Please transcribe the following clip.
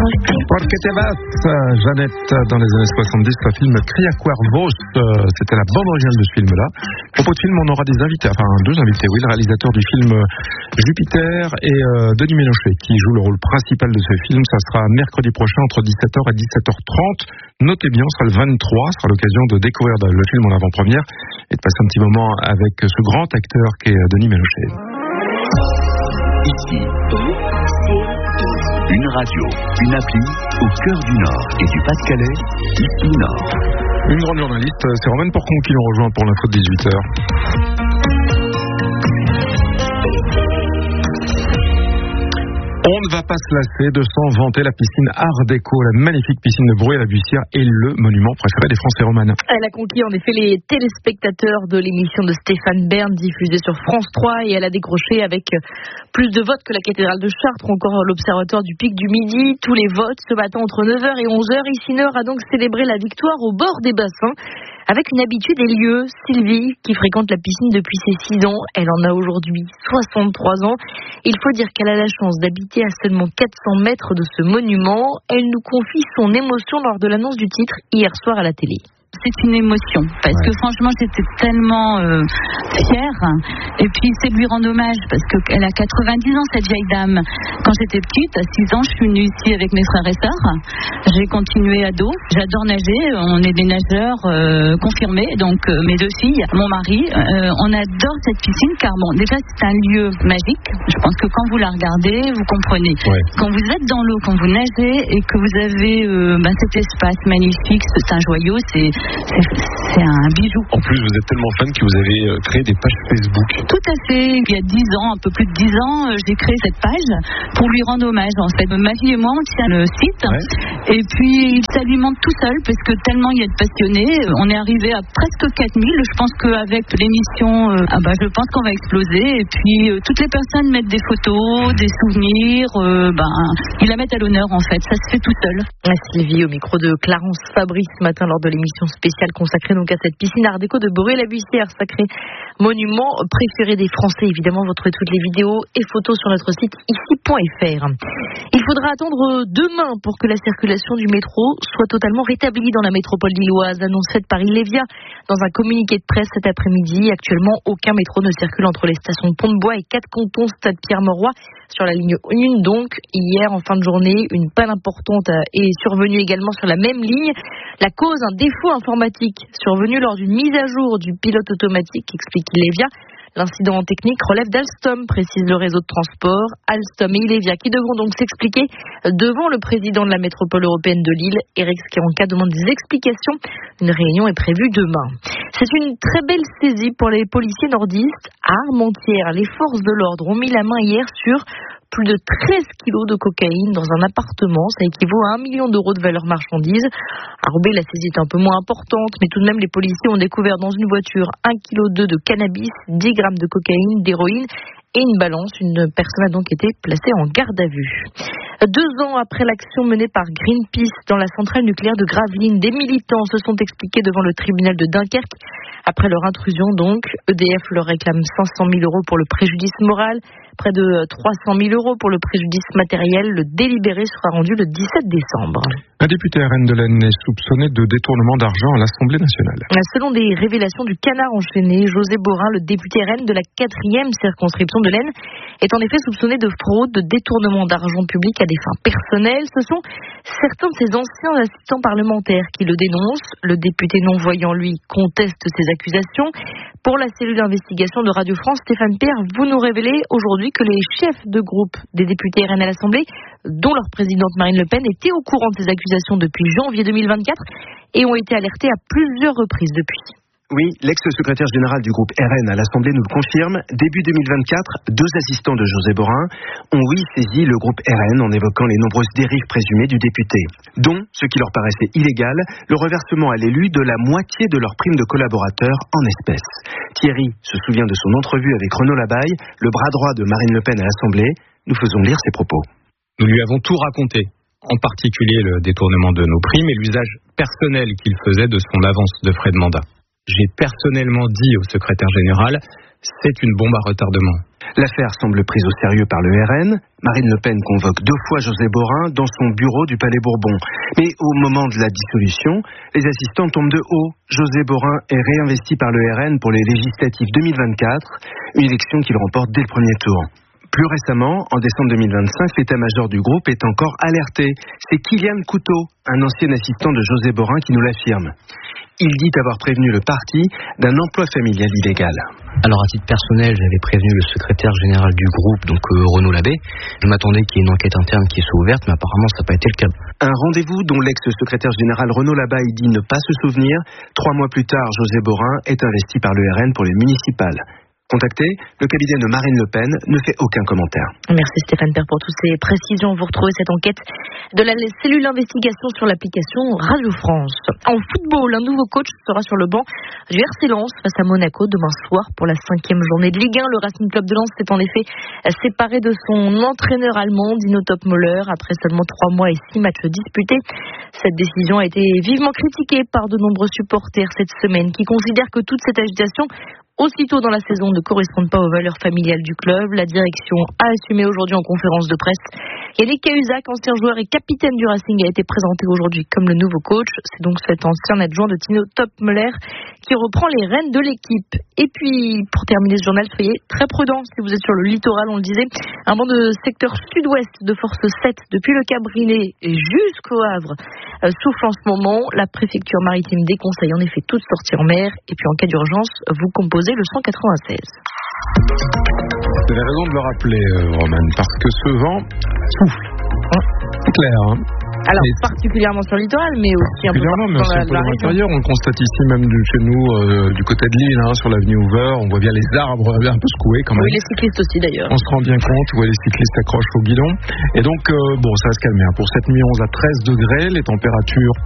Porque te vas, Jeannette, dans les années 70, le film Cria Cuervos, c'était la bande originale de ce film-là. À propos de film, on aura deux invités, le réalisateur du film Jupiter et Denis Ménochet, qui joue le rôle principal de ce film. Ça sera mercredi prochain entre 17h et 17h30. Notez bien, ce sera le 23, ce sera l'occasion de découvrir le film en avant-première et de passer un petit moment avec ce grand acteur qui est Denis Ménochet. Ici, une radio, une appli au cœur du Nord et du Pas-de-Calais, ici Nord. Une grande journaliste, c'est Romaine Porcon qui nous rejoint pour l'info de 18h. On ne va pas se lasser de s'en vanter, la piscine Art Déco, la magnifique piscine de Bruay-la-Bussière est le monument préféré des Français, Romane. Elle a conquis en effet les téléspectateurs de l'émission de Stéphane Bern diffusée sur France 3 et elle a décroché avec plus de votes que la cathédrale de Chartres ou encore l'Observatoire du Pic du Midi. Tous les votes ce matin entre 9h et 11h. Ici Nord a donc célébré la victoire au bord des bassins avec une habituée des lieux, Sylvie, qui fréquente la piscine depuis ses 6 ans. Elle en a aujourd'hui 63 ans. Il faut dire qu'elle a la chance d'habiter à seulement 400 mètres de ce monument. Elle nous confie son émotion lors de l'annonce du titre hier soir à la télé. C'est une émotion, parce que franchement j'étais tellement fière, et puis c'est lui rendre hommage, parce qu'elle a 90 ans cette vieille dame. Quand j'étais petite, à 6 ans, je suis venue ici avec mes frères et sœurs, j'ai continué ado, j'adore nager, on est des nageurs confirmés, donc mes 2 filles, mon mari, on adore cette piscine, car bon, déjà c'est un lieu magique, je pense que quand vous la regardez, vous comprenez. Quand vous êtes dans l'eau, quand vous nagez, et que vous avez cet espace magnifique, c'est un joyau, c'est un bijou. En plus, vous êtes tellement fan que vous avez créé des pages Facebook. Tout à fait. Il y a 10 ans, un peu plus de 10 ans, j'ai créé cette page pour lui rendre hommage. En fait, ma fille et moi, on tient le site. Et puis, il s'alimente tout seul parce que tellement il y a de passionnés. On est arrivé à presque 4000. Je pense qu'avec l'émission, je pense qu'on va exploser. Et puis, toutes les personnes mettent des photos, des souvenirs. Ils la mettent à l'honneur, en fait. Ça se fait tout seul. Sylvie, au micro de Clarence Fabry ce matin lors de l'émission spéciale consacrée donc à cette piscine Art Déco de Bruay-la-Bussière, sacré monument préféré des Français. Évidemment, vous retrouvez toutes les vidéos et photos sur notre site ici.fr. Il faudra attendre demain pour que la circulation du métro soit totalement rétablie dans la métropole lilloise, annonce faite par Ilévia dans un communiqué de presse cet après-midi. Actuellement, aucun métro ne circule entre les stations Pont-de-Bois et 4 cantons Stade Pierre-Mauroy sur la ligne 1. Donc, hier, en fin de journée, une panne importante est survenue également sur la même ligne. La cause, un défaut informatique survenu lors d'une mise à jour du pilote automatique, explique Ilévia. L'incident technique relève d'Alstom, précise le réseau de transport. Alstom et Ilévia qui devront donc s'expliquer devant le président de la métropole européenne de Lille. Eric Skeronka demande des explications. Une réunion est prévue demain. C'est une très belle saisie pour les policiers nordistes. À Armentières, les forces de l'ordre ont mis la main hier sur plus de 13 kilos de cocaïne dans un appartement. Ça équivaut à 1 million d'euros de valeur marchandise. À Roubaix, la saisie est un peu moins importante, mais tout de même, les policiers ont découvert dans une voiture 1,2 kg de cannabis, 10 grammes de cocaïne, d'héroïne et une balance. Une personne a donc été placée en garde à vue. 2 ans après l'action menée par Greenpeace dans la centrale nucléaire de Gravelines, des militants se sont expliqués devant le tribunal de Dunkerque. Après leur intrusion, donc, EDF leur réclame 500 000 euros pour le préjudice moral, près de 300 000 euros pour le préjudice matériel. Le délibéré sera rendu le 17 décembre. Un député RN de l'Aisne est soupçonné de détournement d'argent à l'Assemblée nationale. Selon des révélations du Canard enchaîné, José Borin, le député RN de la 4e circonscription de l'Aisne, est en effet soupçonné de fraude, de détournement d'argent public à des fins personnelles. Ce sont certains de ses anciens assistants parlementaires qui le dénoncent. Le député non-voyant, lui, conteste ces accusations. Pour la cellule d'investigation de Radio France, Stéphane Pierre, vous nous révélez aujourd'hui que les chefs de groupe des députés RN à l'Assemblée, dont leur présidente Marine Le Pen, étaient au courant de ces accusations depuis janvier 2024 et ont été alertés à plusieurs reprises depuis. Oui, l'ex-secrétaire général du groupe RN à l'Assemblée nous le confirme. Début 2024, 2 assistants de José Borin ont saisi le groupe RN en évoquant les nombreuses dérives présumées du député, dont, ce qui leur paraissait illégal, le reversement à l'élu de la moitié de leur prime de collaborateur en espèces. Thierry se souvient de son entrevue avec Renaud Labaille, le bras droit de Marine Le Pen à l'Assemblée. Nous faisons lire ses propos. Nous lui avons tout raconté, en particulier le détournement de nos primes et l'usage personnel qu'il faisait de son avance de frais de mandat. J'ai personnellement dit au secrétaire général, c'est une bombe à retardement. L'affaire semble prise au sérieux par le RN. Marine Le Pen convoque 2 fois José Borin dans son bureau du Palais Bourbon. Mais au moment de la dissolution, les assistants tombent de haut. José Borin est réinvesti par le RN pour les législatives 2024, une élection qu'il remporte dès le premier tour. Plus récemment, en décembre 2025, l'état-major du groupe est encore alerté. C'est Kylian Couteau, un ancien assistant de José Borin, qui nous l'affirme. Il dit avoir prévenu le parti d'un emploi familial illégal. Alors à titre personnel, j'avais prévenu le secrétaire général du groupe, donc Renaud Labbé. Je m'attendais qu'il y ait une enquête interne qui soit ouverte, mais apparemment ça n'a pas été le cas. Un rendez-vous dont l'ex-secrétaire général Renaud Labbé dit ne pas se souvenir. 3 mois plus tard, José Borin est investi par le RN pour les municipales. Contacté, le cabinet de Marine Le Pen ne fait aucun commentaire. Merci Stéphane Père pour toutes ces précisions. Vous retrouvez cette enquête de la cellule d'investigation sur l'application Radio France. En football, un nouveau coach sera sur le banc du RC Lens face à Monaco demain soir pour la 5e journée de Ligue 1. Le Racing Club de Lens s'est en effet séparé de son entraîneur allemand, Dino Topmöller, après seulement 3 mois et 6 matchs disputés. Cette décision a été vivement critiquée par de nombreux supporters cette semaine qui considèrent que toute cette agitation aussitôt dans la saison ne correspondent pas aux valeurs familiales du club. La direction a assumé aujourd'hui en conférence de presse. Yannick Cahuzac, ancien joueur et capitaine du Racing, a été présenté aujourd'hui comme le nouveau coach. C'est donc cet ancien adjoint de Dino Topmöller qui reprend les rênes de l'équipe. Et puis, pour terminer ce journal, soyez très prudents si vous êtes sur le littoral, on le disait. Un vent de secteur sud-ouest de force 7 depuis le Cap Brilet jusqu'au Havre souffle en ce moment. La préfecture maritime déconseille en effet toute sortie en mer. Et puis en cas d'urgence, vous composez le 196. Vous avez raison de le rappeler, Roman, parce que ce vent souffle. C'est clair, hein. Alors, particulièrement sur le littoral, mais aussi un peu partout dans la région. On le constate ici, même chez nous, du côté de l'île, sur l'avenue Hoover. On voit bien les arbres un peu secoués quand même. Oui, les cyclistes aussi d'ailleurs. On se rend bien compte, où les cyclistes s'accrochent au guidon. Et donc, ça va se calmer. Pour cette nuit, 11 à 13 degrés. Les températures